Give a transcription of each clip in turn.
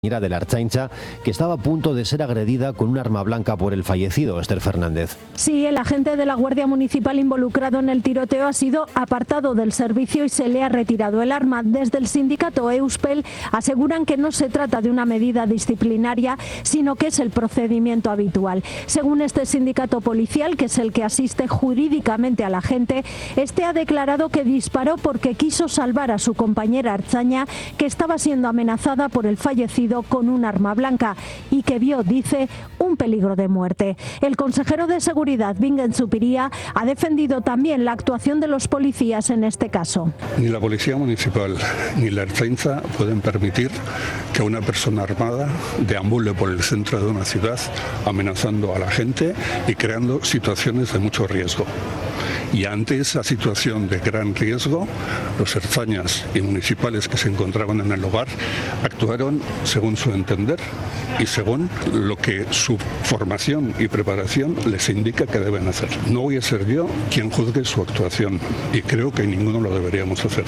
de la Ertzaintza, que estaba a punto de ser agredida con un arma blanca por el fallecido, Esther Fernández. Sí, el agente de la Guardia Municipal involucrado en el tiroteo ha sido apartado del servicio y se le ha retirado el arma. Desde el sindicato Euspel aseguran que no se trata de una medida disciplinaria, sino que es el procedimiento habitual. Según este sindicato policial, que es el que asiste jurídicamente al agente, este ha declarado que disparó porque quiso salvar a su compañera ertzaina, que estaba siendo amenazada por el fallecido con un arma blanca y que vio, dice, un peligro de muerte. El consejero de Seguridad, Bingen Zupiria, ha defendido también la actuación de los policías en este caso. Ni la Policía Municipal ni la Ertzaintza pueden permitir que una persona armada deambule por el centro de una ciudad amenazando a la gente y creando situaciones de mucho riesgo. Y ante esa situación de gran riesgo, los ertzainas y municipales que se encontraban en el lugar actuaron según su entender y según lo que su formación y preparación les indica que deben hacer. No voy a ser yo quien juzgue su actuación y creo que ninguno lo deberíamos hacer.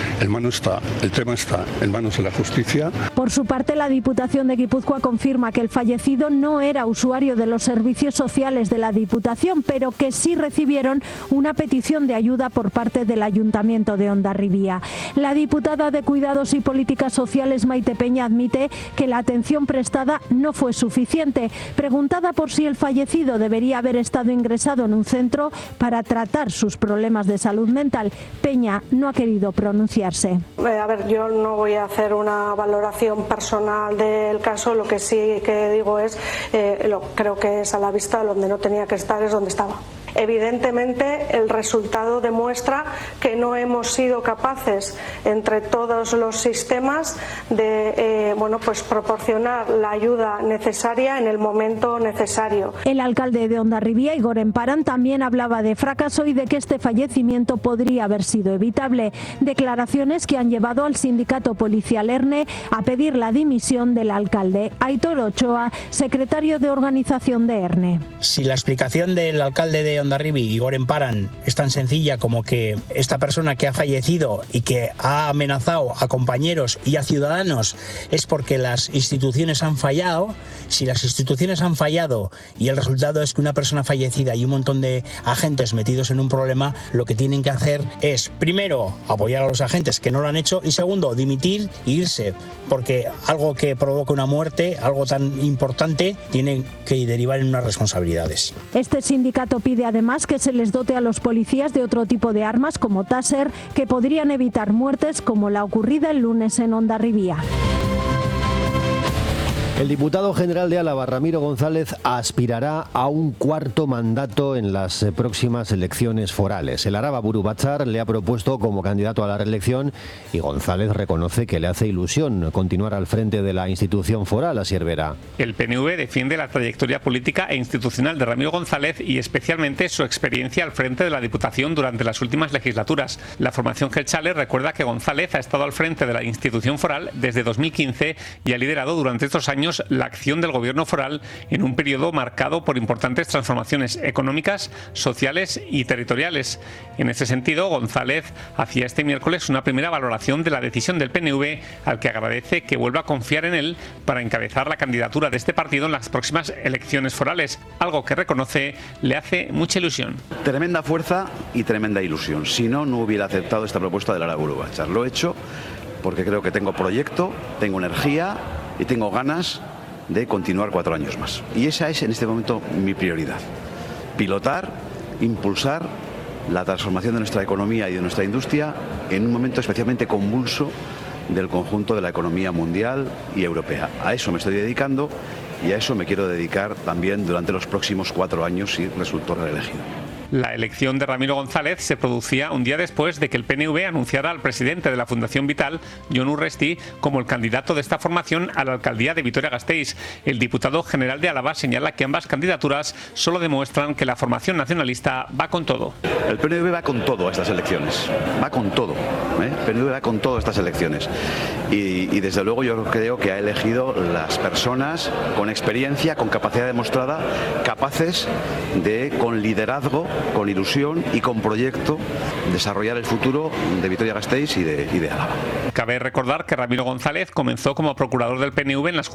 El tema está en manos de la justicia. Por su parte, la Diputación de Guipúzcoa confirma que el fallecido no era usuario de los servicios sociales de la Diputación, pero que sí recibieron una petición de ayuda por parte del Ayuntamiento de Hondarribia. La diputada de Cuidados y Políticas Sociales, Maite Peña, admite que la atención prestada no fue suficiente. Preguntada por si el fallecido debería haber estado ingresado en un centro para tratar sus problemas de salud mental, Peña no ha querido pronunciarse. A ver, yo no voy a hacer una valoración personal del caso, lo que sí que digo es, creo que es a la vista, donde no tenía que estar es donde estaba. Evidentemente, el resultado demuestra que no hemos sido capaces, entre todos los sistemas, de proporcionar la ayuda necesaria en el momento necesario. El alcalde de Hondarribia, Igor Emparan, también hablaba de fracaso y de que este fallecimiento podría haber sido evitable. Declaraciones que han llevado al sindicato policial ERNE a pedir la dimisión del alcalde. Aitor Ochoa, secretario de organización de ERNE. Si la explicación del alcalde de Hondarribia, Igor Emparan, es tan sencilla como que esta persona que ha fallecido y que ha amenazado a compañeros y a ciudadanos es porque las instituciones han fallado, si las instituciones han fallado y el resultado es que una persona fallecida y un montón de agentes metidos en un problema, lo que tienen que hacer es, primero, apoyar a los agentes que no lo han hecho y segundo, dimitir e irse, porque algo que provoca una muerte, algo tan importante, tiene que derivar en unas responsabilidades. Este sindicato pide además que se les dote a los policías de otro tipo de armas como Taser, que podrían evitar muertes como la ocurrida el lunes en Hondarribia. El diputado general de Álava, Ramiro González, aspirará a un cuarto mandato en las próximas elecciones forales. El Araba-Buru Batzar le ha propuesto como candidato a la reelección y González reconoce que le hace ilusión continuar al frente de la institución foral, Asier Vera. El PNV defiende la trayectoria política e institucional de Ramiro González y especialmente su experiencia al frente de la Diputación durante las últimas legislaturas. La formación Geltzale recuerda que González ha estado al frente de la institución foral desde 2015 y ha liderado durante estos años la acción del gobierno foral en un periodo marcado por importantes transformaciones económicas, sociales y territoriales. En ese sentido, González hacía este miércoles una primera valoración de la decisión del PNV, al que agradece que vuelva a confiar en él para encabezar la candidatura de este partido en las próximas elecciones forales, algo que reconoce le hace mucha ilusión. Tremenda fuerza y tremenda ilusión. Si no, no hubiera aceptado esta propuesta del Araba-Buru Batzar. Lo he hecho porque creo que tengo proyecto, tengo energía y tengo ganas de continuar 4 años más. Y esa es en este momento mi prioridad. Pilotar, impulsar la transformación de nuestra economía y de nuestra industria en un momento especialmente convulso del conjunto de la economía mundial y europea. A eso me estoy dedicando y a eso me quiero dedicar también durante los próximos 4 años si resulto reelegido. La elección de Ramiro González se producía un día después de que el PNV anunciara al presidente de la Fundación Vital, Jon Urresti, como el candidato de esta formación a la alcaldía de Vitoria-Gasteiz. El diputado general de Álava señala que ambas candidaturas solo demuestran que la formación nacionalista va con todo. El PNV va con todo a estas elecciones, va con todo. El PNV va con todo a estas elecciones. Y desde luego yo creo que ha elegido las personas con experiencia, con capacidad demostrada, capaces de, con liderazgo, con ilusión y con proyecto desarrollar el futuro de Vitoria-Gasteiz y de Álava. Cabe recordar que Ramiro González comenzó como procurador del PNV en las